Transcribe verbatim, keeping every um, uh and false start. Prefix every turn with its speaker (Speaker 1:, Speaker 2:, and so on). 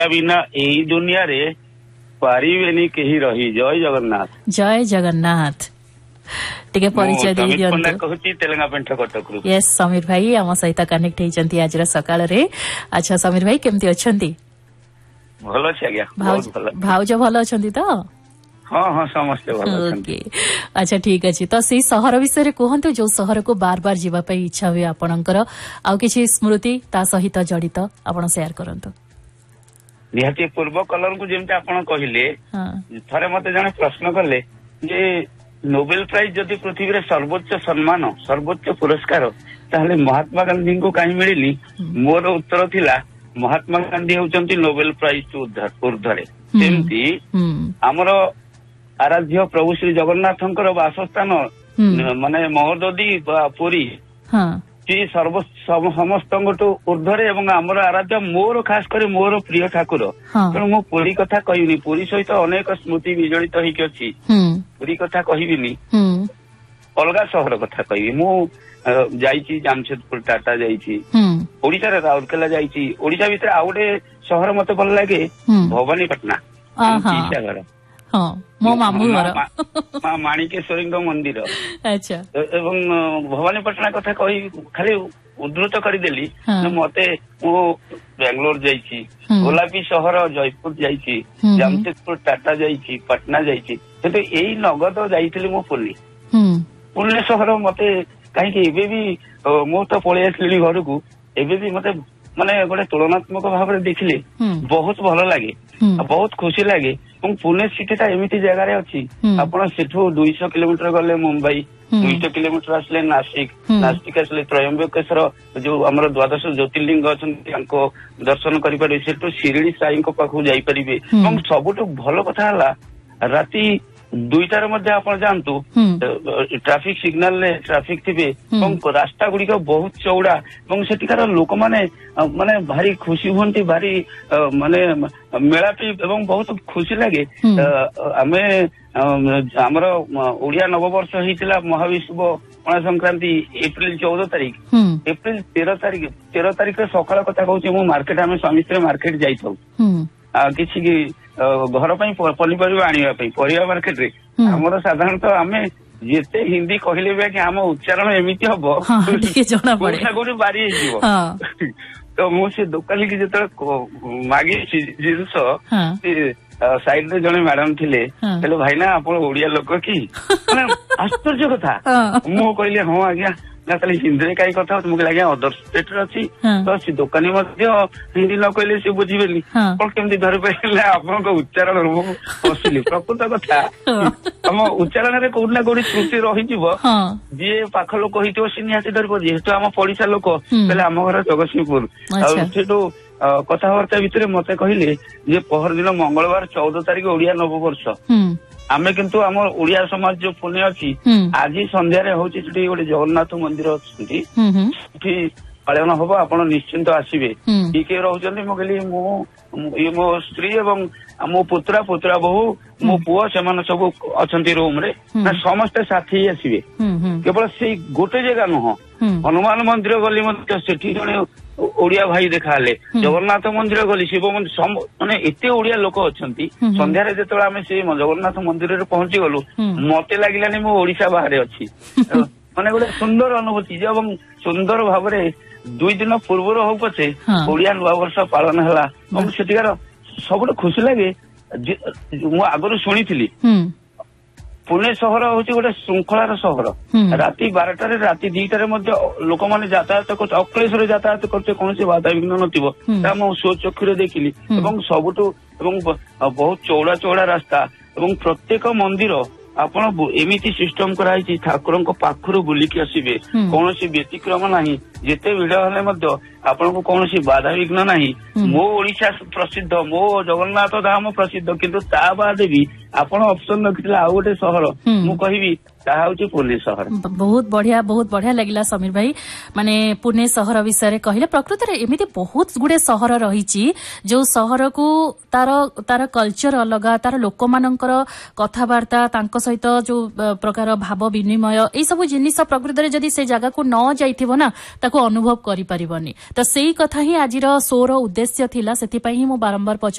Speaker 1: बिना यही दुनिया रे पारिबेनी केही रही। जय जगन्नाथ।
Speaker 2: जय जगन्नाथ। टिके परिचय दे दियंतु।
Speaker 1: कहूची तेलंगा पेंठ कटक रु।
Speaker 2: यस समीर भाई हम सहित कनेक्ट हेचंती आज रा सकाळ रे। अच्छा समीर भाई केमती अछंती?
Speaker 1: भलो छै आज्ञा।
Speaker 2: भाउज भाउज भलो अछंती तो?
Speaker 1: हाँ हाँ समस्ते भलो अछंती।
Speaker 2: अच्छा ठीक अछि। तो से शहर विषय रे कहंतु जो शहर को बार बार जीवा पई इच्छा हुए आपनकर आ किछि स्मृति ता सहित जड़ित आपण शेयर करंतु।
Speaker 1: निहाती पूर्व कलर को जेमते आपण कहिले थरे मते जने प्रश्न करले जे नोबेल प्राइज जदि पृथ्वी रे सर्वोच्च सम्मान सर्वोच्च पुरस्कार ताहले महात्मा गांधी को काई मिलिली। मोर उत्तर थिला महात्मा गांधी होचंती नोबेल प्राइज ऊर्ध्वरे। सेमती हमर आराध्य प्रभु श्री जगन्नाथंकर वासस्थान माने महोदधी पुरी सी सर्व समस्त ऊर्ध्वरे एवं आमर आराध्य मोर खास कर मोर प्रिय ठाकुर। तेणु मु पुरी कथा कहबिनी। पुरी सहित अनेक स्मृति विजड़ित होइक अछि। पुरी कथा कहबिनी अलगा शहर कथा कहबी। मु जाइछि जामशेदपुर टाटा जाइछि। ओडिसा रे राउरकेला जाइछि। ओडिसा भितर आ गोटे शहर मते भल लागे भवानीपटना। घर
Speaker 2: हाँ मो मामू घर
Speaker 1: मां माणिकेश्वरी मंदिर।
Speaker 2: अच्छा
Speaker 1: एवं भवानीपटना कथा कही खाली उद्धृत करदेली। मते मु बेंगलोर जाइछि गोलापी शहर जयपुर जाइछि जामशेदपुर टाटा जाइछि पटना जाइछि। किंतु एई नगद जाइथिली मु पुणे। पुणे शहर मते कहीं एबे भी मु तो पळै आसली घर को एबे भी मते माने गोटे तुलनात्मक भाव में देखिले बहुत भल लगे बहुत खुशी लगे। पुणे सिटी टा एमती जगह अच्छी आपण सेठू दुई सौ किलोमीटर गले मुंबई दुई सौ किलोमीटर आसले नासिक नासिक आसले त्रयंबकेश्वर जो आमर द्वादश ज्योतिर्लिंग अच्छा दर्शन करें सेठू शिरडी साई पाखु जापरे। सबुठ भल कथा राति दुईटार मध्य आप जानतु ट्राफिक सिग्नाल रे ट्राफिक थिबे रास्ता गुड़िक बहुत चौड़ा और सेठिकार लोक माने माने भारी खुशी हुंती भारी माने मेलापी एवं बहुत खुशी लगे। आमे आमर ओडिया नववर्ष होइतिला महाविश्व पणा संक्रांति एप्रिल चौदह तारीख एप्रिल तेरह तारीख तेरह तारीख रे सकाळ कथा कहूची मु मार्केट आमे स्वामी स्त्री मार्केट जाइथौ किछि घर पनीपरिया आनिबा परिया मार्केट रे हमर साधारणतः आमे जेते हिंदी कहले भी आम उच्चारण एमती हम कोई बारी तो मु से दुकानी की जो मागी जिनस साइड रे जने मैडम थिले हेलो भाई ना आप ओडिया लोक कि आश्चर्य कथा मु कहली हाँ आज्ञा ना खाली हिंदी कहीं कथा मुझे लगे अदर स्टेट रे तो सी दुकानी हिंदी न कहले सी बुझीबेनी कौन केमती धर पाइले आपन उच्चारण हसिली प्रकृत कथा हम उच्चारण कौट ना कौटी स्मृति रही जी पाख लोक हो सी निहाती धर जेहेतु आम पड़िशा लोक पहले आम घर जगतसिंहपुर सेठू कथबार्ता भितर मते कहले जे पहर दिन मंगलवार चौदह तारीख ओडिया नववर्ष आमे किंतु आम ओडिया समाज जो पुणे अच्छी आज संध्यारे हूँ गोटे जगन्नाथ मंदिर अच्छी पालन हम आप निश्चिंत आसवे किए किए रोचे मु कहली ये मो स्त्री एवं मो पुत्रा पुत्रा बहु मो पुओ से सब अच्छा रूम रे समस्ते साथी आसवे केवल से गोटे जगह नुह हनुमान मंदिर गली सेठी जड़े ओडिया भाई देखा जगन्नाथ मंदिर गली शिव मंदिर माने एते ओडिया लोक अच्छा संध्यारे जो आम से जगन्नाथ मंदिर रे पहुंची गलु मते लगिलानी मो ओडिशा बाहर अच्छी माने गोटे सुंदर अनुभूति एवं सुंदर भाव दुई दिन पूर्वर हो पछे ओडिया नुआ वर्ष पालन है सेठिकार सब खुशी लगे। मु आगु शुणी पुणे सहर हूँ गोटे श्रृंखलार सहर राति बारटार राति दुईटार लोक मैंने यातायात कर अक्लेश्वर यातायात करते कौन बाधा विघ्न न मो स्वचक्षुरे देखिली सबुठ बहुत चौड़ा चौड़ा रास्ता और प्रत्येक मंदिर आपण एमती सिस्टम कराई ठाकुर पाखु बुलिकी आसवे कौन व्यतिक्रम नहीं जिते भिड़ हेले आपण को कौन बाधा विघ्न नहीं मो ओडिशा प्रसिद्ध मो जगन्नाथ धाम प्रसिद्ध किंतु ता बाद भी आपण ऑप्शन रखिले आ गोटे सहर मु कहबी ताहा होची पुणे सहर।
Speaker 2: बहुत बढ़िया बहुत बढ़िया लगिला समीर भाई माने पुणे सहर विषय कहले प्रकृत रे एमिति बहुत गुडे सहर रहिची जो सहर को तार तार कल्चर अलगा तार लोक मानकर कथावार्ता तांको सहित जो प्रकार भाव विनिमय ए सब जिनिस प्रकृत रे जदी से जगह को न जाइथिबो ना ताको अनुभव करि परिबनी ତ ସେଇ କଥା ହିଁ ଆଜିର ଶୋର ଉଦ୍ଦେଶ୍ୟ ଥିଲା ସେଥିପାଇଁ ହିଁ ମୁଁ ବାରମ୍ବାର